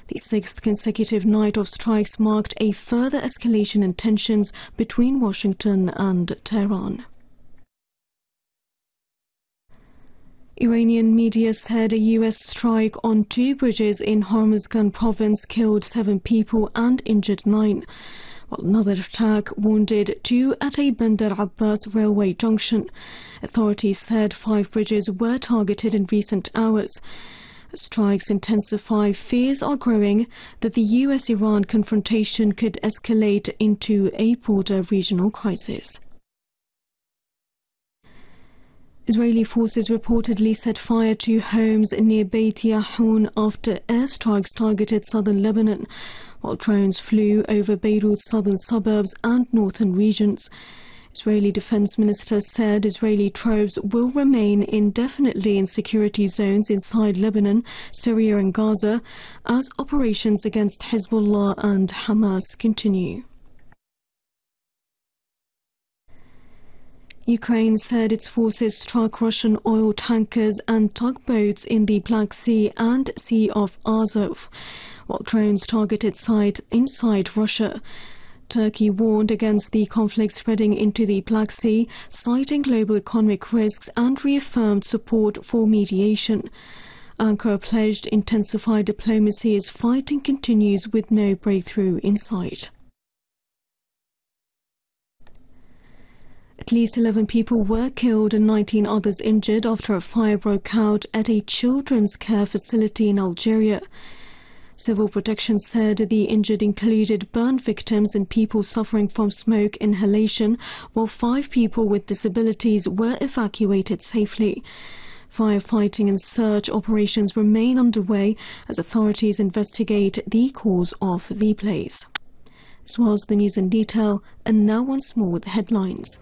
The sixth consecutive night of strikes marked a further escalation in tensions between Washington and Tehran. Iranian media said a U.S. strike on 2 bridges in Hormuzgan province killed 7 people and injured 9, while another attack wounded 2 at a Bandar Abbas railway junction. Authorities said 5 bridges were targeted in recent hours. As strikes intensify, fears are growing that the U.S.-Iran confrontation could escalate into a broader regional crisis. Israeli forces reportedly set fire to homes near Beit Yahun after airstrikes targeted southern Lebanon, while drones flew over Beirut's southern suburbs and northern regions. Israeli Defense Minister said Israeli troops will remain indefinitely in security zones inside Lebanon, Syria and Gaza as operations against Hezbollah and Hamas continue. Ukraine said its forces struck Russian oil tankers and tugboats in the Black Sea and Sea of Azov, while drones targeted sites inside Russia. Turkey warned against the conflict spreading into the Black Sea, citing global economic risks and reaffirmed support for mediation. Ankara pledged intensified diplomacy as fighting continues with no breakthrough in sight. At least 11 people were killed and 19 others injured after a fire broke out at a children's care facility in Algeria. Civil Protection said the injured included burn victims and people suffering from smoke inhalation, while 5 people with disabilities were evacuated safely. Firefighting and search operations remain underway as authorities investigate the cause of the blaze. This was the news in detail, and now once more the headlines.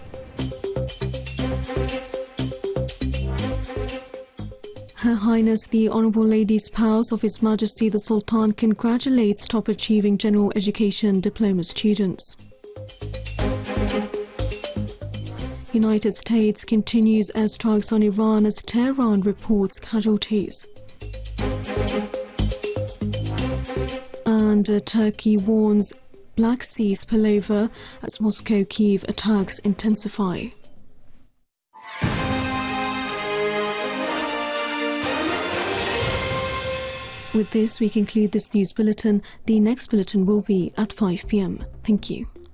Her Highness the Honourable Lady Spouse of His Majesty the Sultan congratulates top achieving general education diploma students. United States continues airstrikes on Iran as Tehran reports casualties. And Turkey warns Black Sea spillover as Moscow-Kyiv attacks intensify. With this, we conclude this news bulletin. The next bulletin will be at 5 p.m. Thank you.